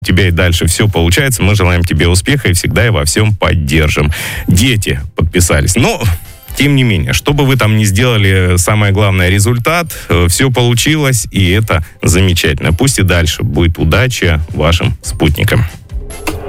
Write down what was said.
У тебя и дальше все получается. Мы желаем тебе успеха и всегда и во всем поддержим. Дети подписались. Но, тем не менее, что бы вы там ни сделали, самое главное — результат. Все получилось, и это замечательно. Пусть и дальше будет удача вашим спутникам.